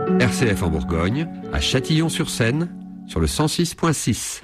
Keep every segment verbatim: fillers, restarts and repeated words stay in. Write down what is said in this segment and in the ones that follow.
R C F en Bourgogne, à Châtillon-sur-Seine, sur le cent six virgule six.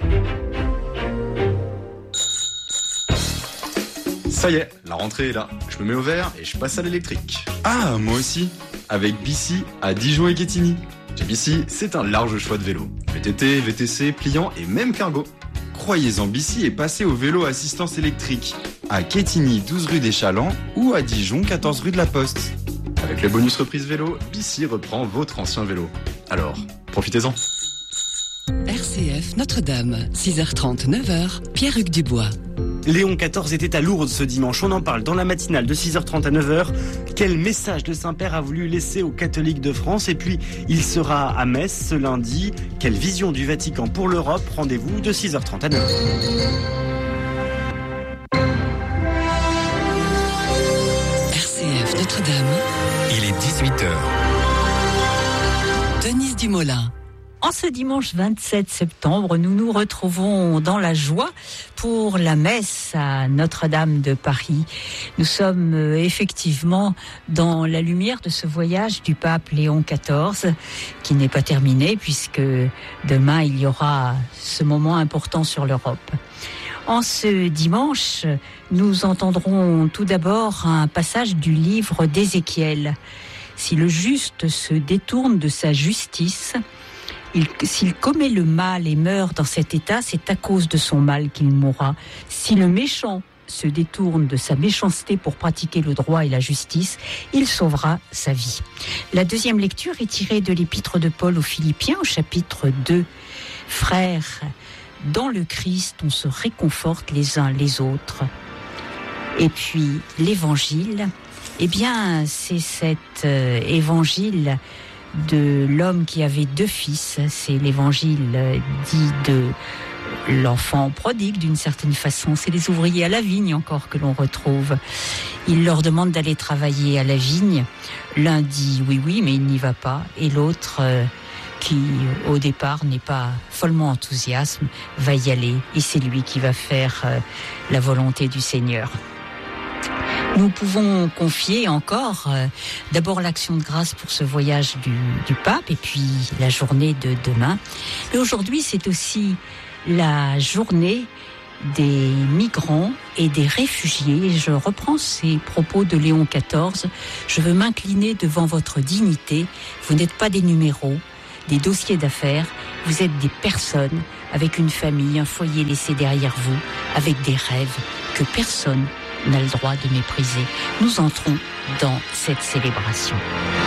Ça y est, la rentrée est là. Je me mets au vert et je passe à l'électrique. Ah, moi aussi. Avec B C à Dijon et Quetigny. Chez B C, c'est un large choix de vélos. V T T, V T C, pliant et même cargo. Croyez-en, B C est passé au vélo assistance électrique. À Quetigny, douze rue des Chalands ou à Dijon, quatorze rue de la Poste. Avec le bonus reprise vélo, B C reprend votre ancien vélo. Alors, profitez-en. R C F Notre-Dame, six heures trente, neuf heures, Pierre-Hugues Dubois. Léon quatorze était à Lourdes ce dimanche, on en parle dans la matinale de six heures trente à neuf heures. Quel message le Saint-Père a voulu laisser aux catholiques de France? Et puis, il sera à Metz ce lundi. Quelle vision du Vatican pour l'Europe? Rendez-vous de six heures trente à neuf heures. R C F Notre-Dame, il est dix-huit heures. Denise Dumoulin. En ce dimanche vingt-sept septembre, nous nous retrouvons dans la joie pour la messe à Notre-Dame de Paris. Nous sommes effectivement dans la lumière de ce voyage du pape Léon quatorze, qui n'est pas terminé puisque demain il y aura ce moment important sur l'Europe. En ce dimanche, nous entendrons tout d'abord un passage du livre d'Ézéchiel. Si le juste se détourne de sa justice, Il, s'il commet le mal et meurt dans cet état, c'est à cause de son mal qu'il mourra. Si le méchant se détourne de sa méchanceté pour pratiquer le droit et la justice, il sauvera sa vie. La deuxième lecture est tirée de l'épître de Paul aux Philippiens, au chapitre deux. Frères, dans le Christ, on se réconforte les uns les autres. Et puis, l'évangile, eh bien, c'est cet euh, évangile de l'homme qui avait deux fils. C'est l'évangile dit de l'enfant prodigue d'une certaine façon. C'est les ouvriers à la vigne encore que l'on retrouve. Il leur demande d'aller travailler à la vigne. L'un dit oui, oui, mais il n'y va pas. Et l'autre, euh, qui au départ n'est pas follement enthousiaste, va y aller. Et c'est lui qui va faire euh, la volonté du Seigneur. Nous pouvons confier encore euh, d'abord l'action de grâce pour ce voyage du, du pape et puis la journée de demain. Mais aujourd'hui, c'est aussi la journée des migrants et des réfugiés. Je reprends ces propos de Léon quatorze. Je veux m'incliner devant votre dignité. Vous n'êtes pas des numéros, des dossiers d'affaires. Vous êtes des personnes avec une famille, un foyer laissé derrière vous, avec des rêves que personne n'a le droit de mépriser. Nous entrons dans cette célébration.